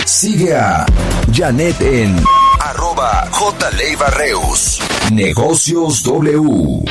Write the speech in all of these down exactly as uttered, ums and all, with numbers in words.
Sigue a Janet en arroba J. Leiva Reus. Negocios W.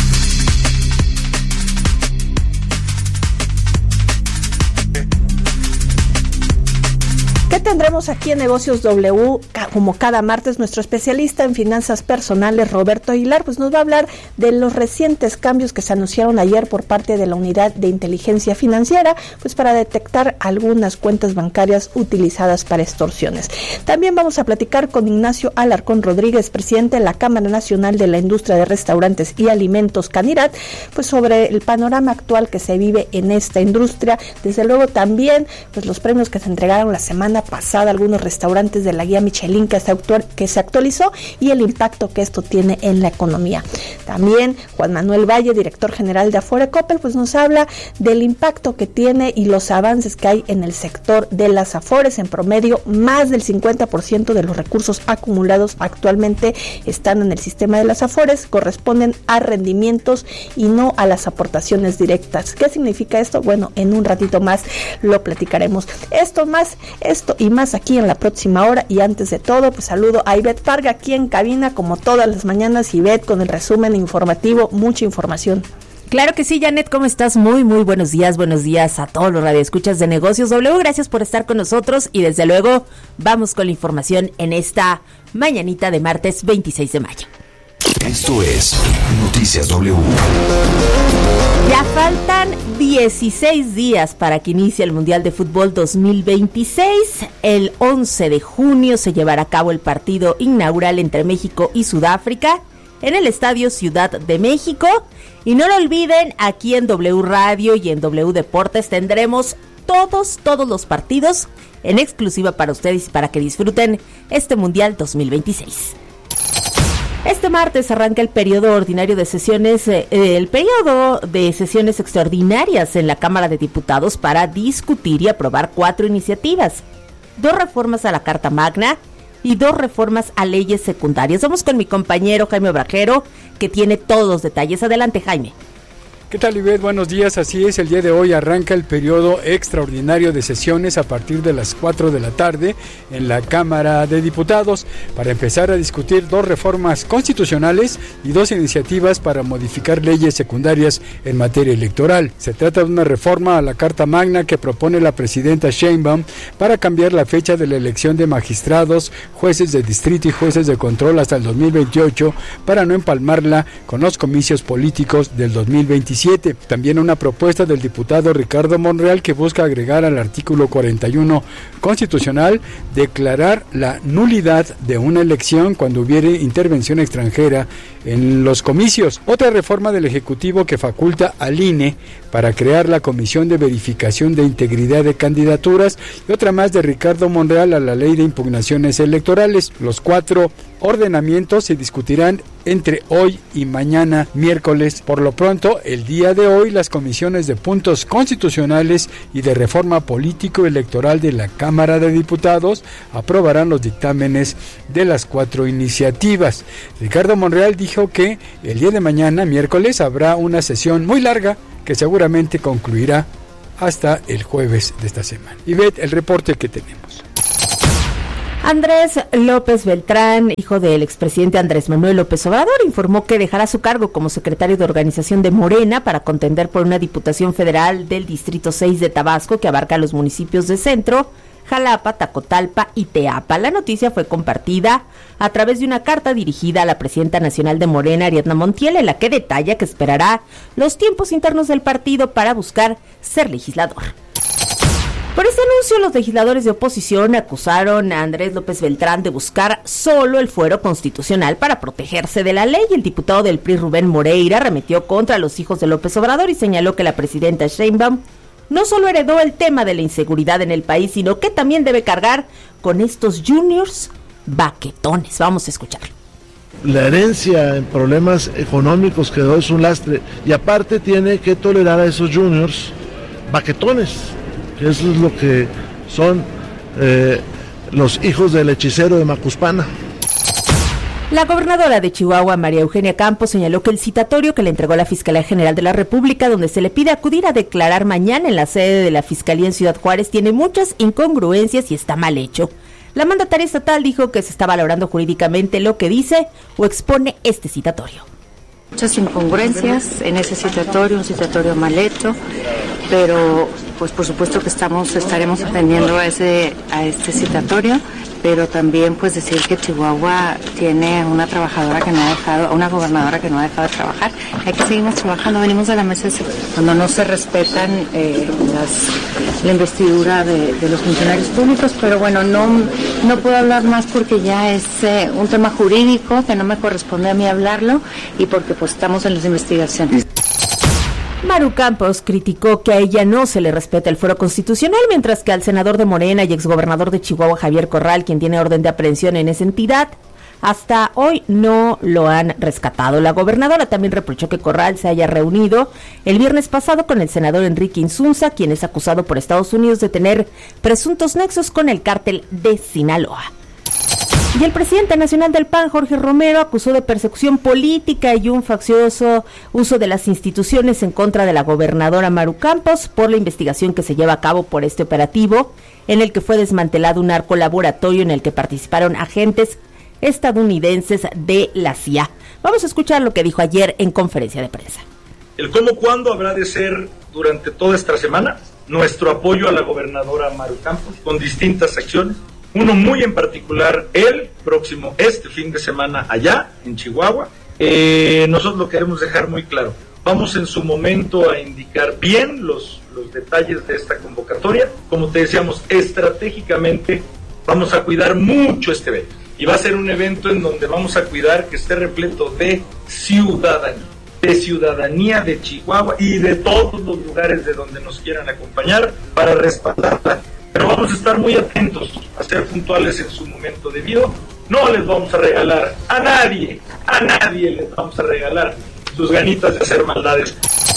¿Qué tendremos aquí en Negocios W? Como cada martes, nuestro especialista en finanzas personales, Roberto Aguilar, pues nos va a hablar de los recientes cambios que se anunciaron ayer por parte de la Unidad de Inteligencia Financiera, pues para detectar algunas cuentas bancarias utilizadas para extorsiones. También vamos a platicar con Ignacio Alarcón Rodríguez, presidente de la Cámara Nacional de la Industria de Restaurantes y Alimentos, Canirat, pues sobre el panorama actual que se vive en esta industria. Desde luego también, pues los premios que se entregaron la semana pasada algunos restaurantes de la guía Michelin que se, actual, que se actualizó y el impacto que esto tiene en la economía. También Juan Manuel Valle, director general de Afore Coppel, pues nos habla del impacto que tiene y los avances que hay en el sector de las Afores. En promedio, más del cincuenta por ciento de los recursos acumulados actualmente están en el sistema de las Afores, corresponden a rendimientos y no a las aportaciones directas. ¿Qué significa esto? Bueno, en un ratito más lo platicaremos. Esto más, esto y más aquí en la próxima hora. Y antes de todo, pues saludo a Ivette Parga aquí en cabina, como todas las mañanas. Ivette, con el resumen informativo, mucha información. Claro que sí, Janet, ¿cómo estás? Muy, muy buenos días, buenos días a todos los radioescuchas de Negocios W. Gracias por estar con nosotros y desde luego vamos con la información en esta mañanita de martes veintiséis de mayo. Esto es Noticias W. Ya faltan dieciséis días para que inicie el Mundial de Fútbol dos mil veintiséis. El once de junio se llevará a cabo el partido inaugural entre México y Sudáfrica en el Estadio Ciudad de México. Y no lo olviden, aquí en W Radio y en W Deportes tendremos todos, todos los partidos en exclusiva para ustedes y para que disfruten este Mundial dos mil veintiséis. Este martes arranca el periodo ordinario de sesiones, eh, el periodo de sesiones extraordinarias en la Cámara de Diputados para discutir y aprobar cuatro iniciativas, dos reformas a la Carta Magna y dos reformas a leyes secundarias. Vamos con mi compañero Jaime Obrajero, que tiene todos los detalles. Adelante, Jaime. ¿Qué tal, Ivette? Buenos días. Así es, el día de hoy arranca el periodo extraordinario de sesiones a partir de las cuatro de la tarde en la Cámara de Diputados para empezar a discutir dos reformas constitucionales y dos iniciativas para modificar leyes secundarias en materia electoral. Se trata de una reforma a la Carta Magna que propone la presidenta Sheinbaum para cambiar la fecha de la elección de magistrados, jueces de distrito y jueces de control hasta el dos mil veintiocho para no empalmarla con los comicios políticos del dos mil veintisiete. También una propuesta del diputado Ricardo Monreal que busca agregar al artículo cuarenta y uno constitucional declarar la nulidad de una elección cuando hubiere intervención extranjera en los comicios. Otra reforma del Ejecutivo que faculta al I N E para crear la Comisión de Verificación de Integridad de Candidaturas y otra más de Ricardo Monreal a la Ley de Impugnaciones Electorales. Los cuatro ordenamientos se discutirán entre hoy y mañana miércoles. Por lo pronto, el día de hoy, las comisiones de puntos constitucionales y de reforma político-electoral de la Cámara de Diputados aprobarán los dictámenes de las cuatro iniciativas. Ricardo Monreal dijo que el día de mañana, miércoles, habrá una sesión muy larga que seguramente concluirá hasta el jueves de esta semana. Y ve el reporte que tenemos. Andrés López Beltrán, hijo del expresidente Andrés Manuel López Obrador, informó que dejará su cargo como secretario de organización de Morena para contender por una diputación federal del Distrito seis de Tabasco que abarca los municipios de Centro, Jalapa, Tacotalpa y Teapa. La noticia fue compartida a través de una carta dirigida a la presidenta nacional de Morena, Ariadna Montiel, en la que detalla que esperará los tiempos internos del partido para buscar ser legislador. Por este anuncio, los legisladores de oposición acusaron a Andrés López Beltrán de buscar solo el fuero constitucional para protegerse de la ley. El diputado del P R I, Rubén Moreira, arremetió contra los hijos de López Obrador y señaló que la presidenta Sheinbaum no solo heredó el tema de la inseguridad en el país, sino que también debe cargar con estos juniors baquetones. Vamos a escucharlo. La herencia en problemas económicos quedó es un lastre y aparte tiene que tolerar a esos juniors baquetones. Eso es lo que son eh, los hijos del hechicero de Macuspana. La gobernadora de Chihuahua, María Eugenia Campos, señaló que el citatorio que le entregó la Fiscalía General de la República, donde se le pide acudir a declarar mañana en la sede de la Fiscalía en Ciudad Juárez, tiene muchas incongruencias y está mal hecho. La mandataria estatal dijo que se está valorando jurídicamente lo que dice o expone este citatorio. Muchas incongruencias en ese citatorio, un citatorio mal hecho, pero pues por supuesto que estamos estaremos atendiendo a ese a este citatorio, pero también pues decir que Chihuahua tiene una trabajadora que no ha dejado, una gobernadora que no ha dejado de trabajar. Hay que seguirnos trabajando, venimos de la mesa cuando no se respetan eh, las, la investidura de, de los funcionarios públicos, pero bueno, no, no puedo hablar más porque ya es eh, un tema jurídico que no me corresponde a mí hablarlo y porque pues estamos en las investigaciones. Maru Campos criticó que a ella no se le respeta el fuero constitucional, mientras que al senador de Morena y exgobernador de Chihuahua, Javier Corral, quien tiene orden de aprehensión en esa entidad, hasta hoy no lo han rescatado. La gobernadora también reprochó que Corral se haya reunido el viernes pasado con el senador Enrique Insunza, quien es acusado por Estados Unidos de tener presuntos nexos con el cártel de Sinaloa. Y el presidente nacional del P A N, Jorge Romero, acusó de persecución política y un faccioso uso de las instituciones en contra de la gobernadora Maru Campos por la investigación que se lleva a cabo por este operativo, en el que fue desmantelado un narcolaboratorio en el que participaron agentes estadounidenses de la C I A. Vamos a escuchar lo que dijo ayer en conferencia de prensa. El cómo cuándo habrá de ser durante toda esta semana nuestro apoyo a la gobernadora Maru Campos con distintas acciones. Uno muy en particular, el próximo, este fin de semana allá en Chihuahua. Eh, nosotros lo queremos dejar muy claro. Vamos en su momento a indicar bien los, los detalles de esta convocatoria. Como te decíamos, estratégicamente vamos a cuidar mucho este evento. Y va a ser un evento en donde vamos a cuidar que esté repleto de ciudadanía, de ciudadanía de Chihuahua y de todos los lugares de donde nos quieran acompañar para respaldarla. Pero vamos a estar muy atentos a ser puntuales en su momento debido. No les vamos a regalar a nadie, a nadie les vamos a regalar sus ganitas de hacer maldades.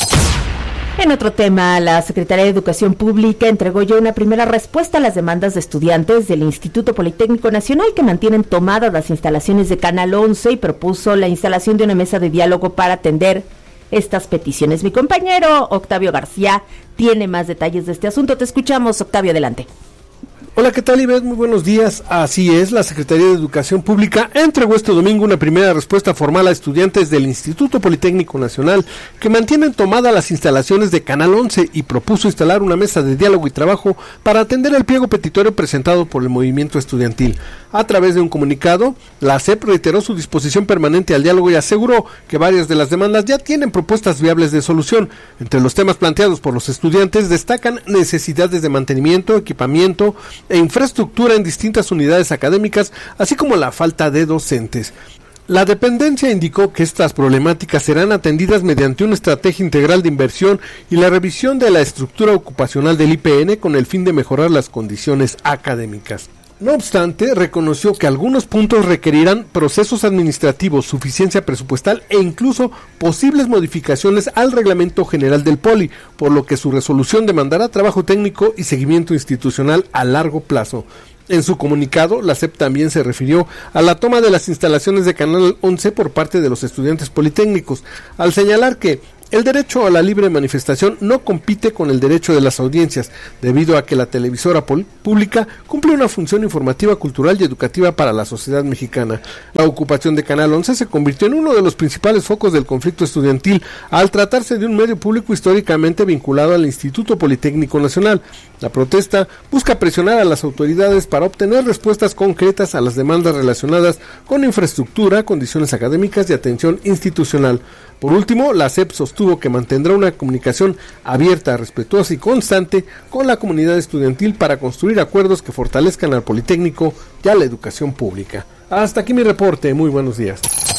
En otro tema, la Secretaría de Educación Pública entregó ya una primera respuesta a las demandas de estudiantes del Instituto Politécnico Nacional que mantienen tomadas las instalaciones de Canal once y propuso la instalación de una mesa de diálogo para atender estas peticiones. Mi compañero Octavio García tiene más detalles de este asunto. Te escuchamos, Octavio, adelante. Hola, ¿qué tal, Ivette? Muy buenos días. Así es, la Secretaría de Educación Pública entregó este domingo una primera respuesta formal a estudiantes del Instituto Politécnico Nacional que mantienen tomadas las instalaciones de Canal once y propuso instalar una mesa de diálogo y trabajo para atender el pliego petitorio presentado por el movimiento estudiantil. A través de un comunicado, la S E P reiteró su disposición permanente al diálogo y aseguró que varias de las demandas ya tienen propuestas viables de solución. Entre los temas planteados por los estudiantes destacan necesidades de mantenimiento, equipamiento e infraestructura en distintas unidades académicas, así como la falta de docentes. La dependencia indicó que estas problemáticas serán atendidas mediante una estrategia integral de inversión y la revisión de la estructura ocupacional del I P N con el fin de mejorar las condiciones académicas. No obstante, reconoció que algunos puntos requerirán procesos administrativos, suficiencia presupuestal e incluso posibles modificaciones al reglamento general del Poli, por lo que su resolución demandará trabajo técnico y seguimiento institucional a largo plazo. En su comunicado, la S E P también se refirió a la toma de las instalaciones de Canal once por parte de los estudiantes politécnicos, al señalar que el derecho a la libre manifestación no compite con el derecho de las audiencias, debido a que la televisora pública cumple una función informativa, cultural y educativa para la sociedad mexicana. La ocupación de Canal once se convirtió en uno de los principales focos del conflicto estudiantil, al tratarse de un medio público históricamente vinculado al Instituto Politécnico Nacional. La protesta busca presionar a las autoridades para obtener respuestas concretas a las demandas relacionadas con infraestructura, condiciones académicas y atención institucional. Por último, la S E P sostuvo que mantendrá una comunicación abierta, respetuosa y constante con la comunidad estudiantil para construir acuerdos que fortalezcan al Politécnico y a la educación pública. Hasta aquí mi reporte, muy buenos días.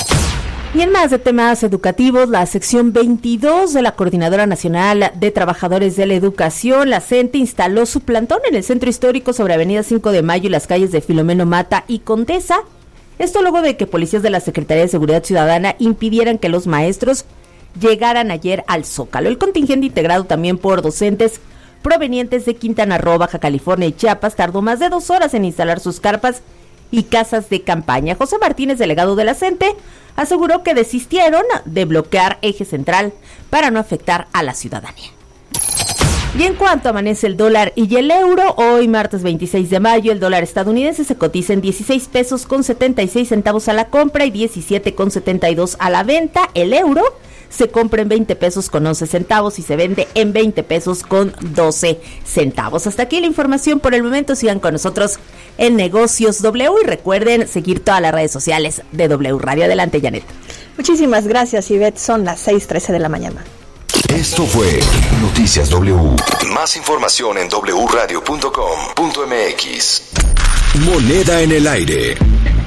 Y en más de temas educativos, la sección veintidós de la Coordinadora Nacional de Trabajadores de la Educación, la C E N T E, instaló su plantón en el Centro Histórico sobre Avenida cinco de Mayo y las calles de Filomeno Mata y Condesa. Esto luego de que policías de la Secretaría de Seguridad Ciudadana impidieran que los maestros llegaran ayer al Zócalo. El contingente, integrado también por docentes provenientes de Quintana Roo, Baja California y Chiapas, tardó más de dos horas en instalar sus carpas y casas de campaña. José Martínez, delegado de la CENTE, aseguró que desistieron de bloquear Eje Central para no afectar a la ciudadanía. Y en cuanto amanece el dólar y el euro, hoy martes veintiséis de mayo, el dólar estadounidense se cotiza en dieciséis pesos con setenta y seis centavos a la compra y diecisiete con setenta y dos a la venta. El euro se compra en veinte pesos con once centavos y se vende en veinte pesos con doce centavos. Hasta aquí la información por el momento. Sigan con nosotros en Negocios W y recuerden seguir todas las redes sociales de W Radio. Adelante, Janet. Muchísimas gracias, Ivette. Son las seis trece de la mañana. Esto fue Noticias W. Más información en doble u radio punto com punto m x. Moneda en el aire.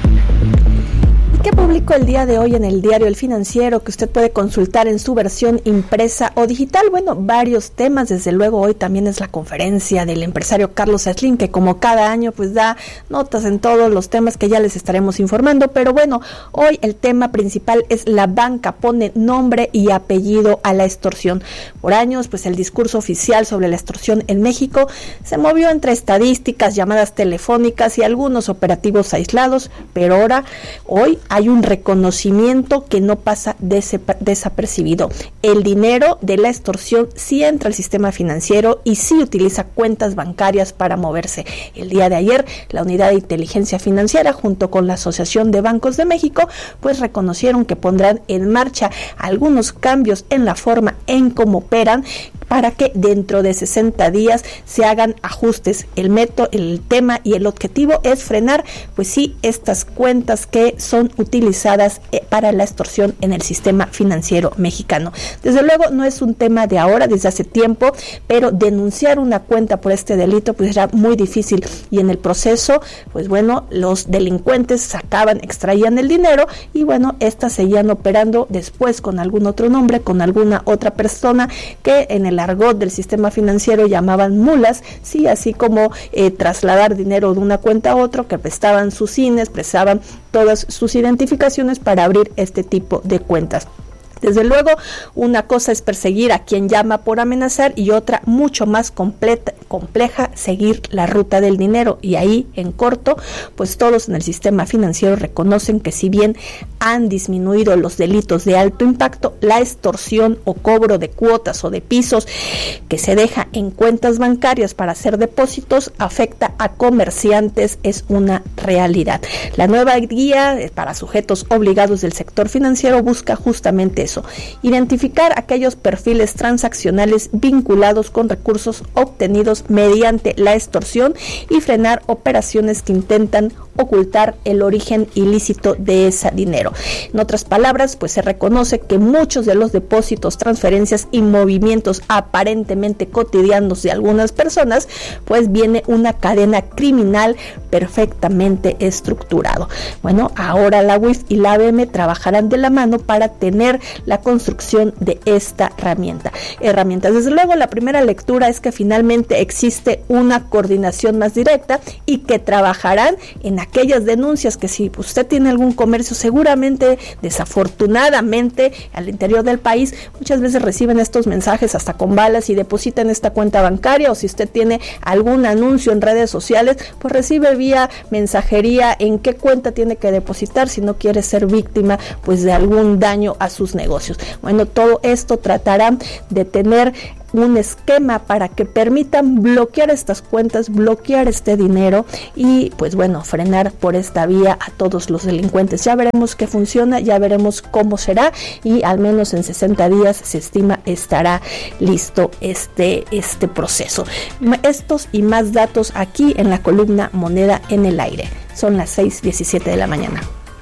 ¿Qué publicó el día de hoy en el diario El Financiero que usted puede consultar en su versión impresa o digital? Bueno, varios temas. Desde luego hoy también es la conferencia del empresario Carlos Slim, que como cada año pues da notas en todos los temas que ya les estaremos informando. Pero bueno, hoy el tema principal es la banca pone nombre y apellido a la extorsión. Por años pues el discurso oficial sobre la extorsión en México se movió entre estadísticas, llamadas telefónicas y algunos operativos aislados, pero ahora hoy hay un reconocimiento que no pasa desapercibido. El dinero de la extorsión sí entra al sistema financiero y sí utiliza cuentas bancarias para moverse. El día de ayer, la Unidad de Inteligencia Financiera, junto con la Asociación de Bancos de México, pues reconocieron que pondrán en marcha algunos cambios en la forma en cómo operan para que dentro de sesenta días se hagan ajustes. El método, el tema y el objetivo es frenar, pues sí, estas cuentas que son utilizadas para la extorsión en el sistema financiero mexicano. Desde luego no es un tema de ahora, desde hace tiempo, pero denunciar una cuenta por este delito pues era muy difícil y en el proceso, pues bueno, los delincuentes sacaban, extraían el dinero y bueno, estas seguían operando después con algún otro nombre, con alguna otra persona que en el argot del sistema financiero llamaban mulas, sí, así como eh, trasladar dinero de una cuenta a otra, que prestaban sus C I N Es, prestaban todas sus identificaciones para abrir este tipo de cuentas. Desde luego, una cosa es perseguir a quien llama por amenazar y otra mucho más completa, compleja, seguir la ruta del dinero. Y ahí, en corto, pues todos en el sistema financiero reconocen que si bien han disminuido los delitos de alto impacto, la extorsión o cobro de cuotas o de pisos que se deja en cuentas bancarias para hacer depósitos afecta a comerciantes, es una realidad. La nueva guía para sujetos obligados del sector financiero busca justamente eso, identificar aquellos perfiles transaccionales vinculados con recursos obtenidos mediante la extorsión y frenar operaciones que intentan ocultar el origen ilícito de ese dinero. En otras palabras, pues se reconoce que muchos de los depósitos, transferencias y movimientos aparentemente cotidianos de algunas personas, pues viene una cadena criminal perfectamente estructurado. Bueno, ahora la U I F y la A B M trabajarán de la mano para tener la construcción de esta herramienta. Herramientas. Desde luego, la primera lectura es que finalmente existe una coordinación más directa y que trabajarán en aquellas denuncias que si usted tiene algún comercio, seguramente, desafortunadamente, al interior del país, muchas veces reciben estos mensajes hasta con balas y depositan esta cuenta bancaria, o si usted tiene algún anuncio en redes sociales, pues recibe vía mensajería en qué cuenta tiene que depositar si no quiere ser víctima pues de algún daño a sus negocios. Bueno, todo esto tratará de tener un esquema para que permitan bloquear estas cuentas, bloquear este dinero y pues bueno, frenar por esta vía a todos los delincuentes. Ya veremos qué funciona, ya veremos cómo será y al menos en sesenta días se estima estará listo este, este proceso. Estos y más datos aquí en la columna Moneda en el Aire. Son las seis diecisiete de la mañana.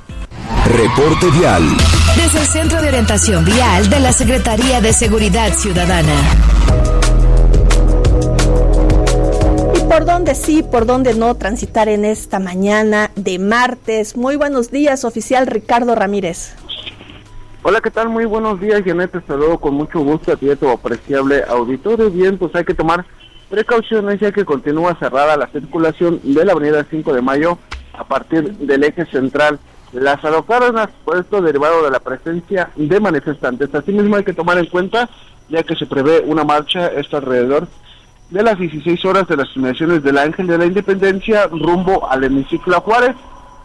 Reporte vial. Desde el Centro de Orientación Vial de la Secretaría de Seguridad Ciudadana. Y por dónde sí, por dónde no transitar en esta mañana de martes. Muy buenos días, oficial Ricardo Ramírez. Hola, ¿qué tal? Muy buenos días, Janet. Te saludo con mucho gusto a ti y a tu apreciable auditorio. Bien, pues hay que tomar precauciones ya que continúa cerrada la circulación de la avenida cinco de mayo a partir del eje central. Las alocaron puesto derivado de la presencia de manifestantes. Asimismo hay que tomar en cuenta, ya que se prevé una marcha, esto alrededor de las dieciséis horas de las inmediaciones del Ángel de la Independencia rumbo al hemiciclo Juárez.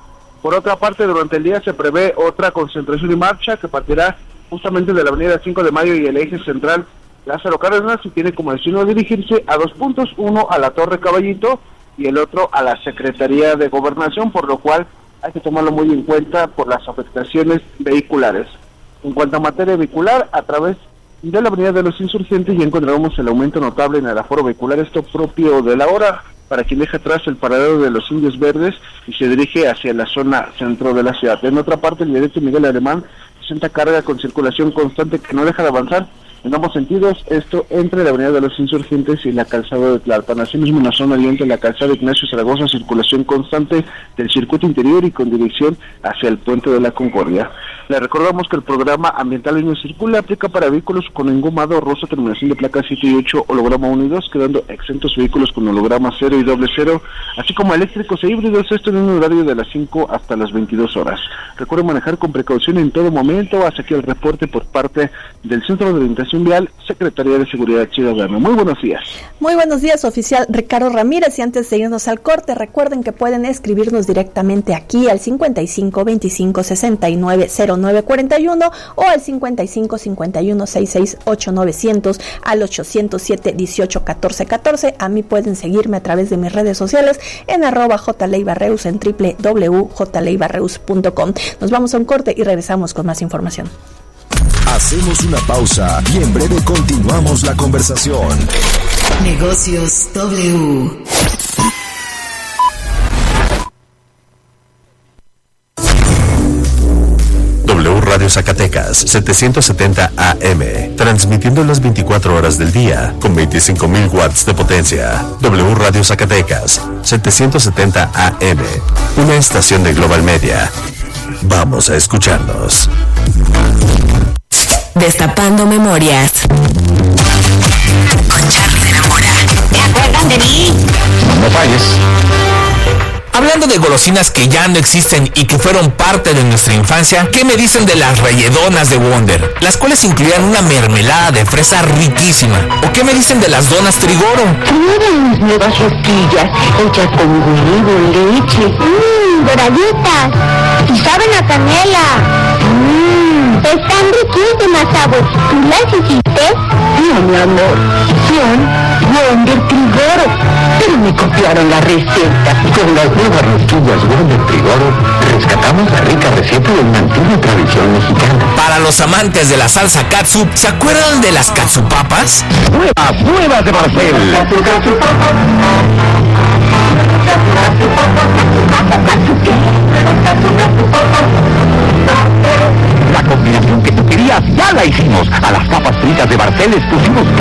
Por otra parte, durante el día se prevé otra concentración y marcha que partirá justamente de la avenida cinco de mayo y el eje central Lázaro Cárdenas, y tiene como destino dirigirse a dos puntos, uno a la Torre Caballito y el otro a la Secretaría de Gobernación, por lo cual hay que tomarlo muy en cuenta por las afectaciones vehiculares. En cuanto a materia vehicular, a través de la avenida de los Insurgentes ya encontramos el aumento notable en el aforo vehicular, esto propio de la hora, para quien deja atrás el paradero de los Indios Verdes y se dirige hacia la zona centro de la ciudad. En otra parte, el viaducto Miguel Alemán presenta carga con circulación constante que no deja de avanzar en ambos sentidos, esto entre la avenida de los Insurgentes y la calzada de Tlalpan. Asimismo, en la zona oriente, la calzada Ignacio Zaragoza, circulación constante del circuito interior y con dirección hacia el puente de la Concordia. Le recordamos que el programa Ambiental Línea Circula aplica para vehículos con engomado rosa, terminación de placas siete y ocho, holograma uno y dos, quedando exentos vehículos con holograma cero y doble cero, así como eléctricos e híbridos, esto en un horario de las cinco hasta las veintidós horas. Recuerde manejar con precaución en todo momento. Hasta aquí el reporte por parte del Centro de Orientación Vial, Secretaría de Seguridad Ciudadana. Muy buenos días. Muy buenos días, oficial Ricardo Ramírez. Y antes de irnos al corte, recuerden que pueden escribirnos directamente aquí al cincuenta y cinco veinticinco sesenta y nueve cero nueve cuarenta y uno o al cincuenta y cinco cincuenta y uno sesenta y seis ocho novecientos al ochocientos siete dieciocho catorce catorce. A mí pueden seguirme a través de mis redes sociales en arroba jleibarreus, en doble u doble u doble u punto jleibarreus punto com. Nos vamos a un corte y regresamos con más información. Hacemos una pausa y en breve continuamos la conversación. Negocios W. W Radio Zacatecas, setecientos setenta A M, transmitiendo las veinticuatro horas del día, con veinticinco mil watts de potencia. W Radio Zacatecas, setecientos setenta A M, una estación de Global Media. Vamos a escucharnos. Destapando memorias. Con Charlie de la Mora. ¿Te acuerdan de mí? No falles. Hablando de golosinas que ya no existen y que fueron parte de nuestra infancia, ¿qué me dicen de las relledonas de Wonder? Las cuales incluían una mermelada de fresa riquísima. ¿O qué me dicen de las donas Trigoro? Prueben mis nuevas rosquillas, hechas con huevo, leche, mmm, doraditas, y saben a canela. Mmm, están riquísimas, sabor. ¿Tú las hiciste? No, mi amor, son Wonder Trigoro. Pero me copiaron la receta. Con las nuevas rosquillas Wonder Trigoro, rescatamos la rica receta de una antigua tradición mexicana. Para los amantes de la salsa katsu, ¿se acuerdan de las katsupapas? Nuevas, nuevas de Barcel. La combinación que tú querías ya la hicimos. A las papas fritas de Barcel les pusimos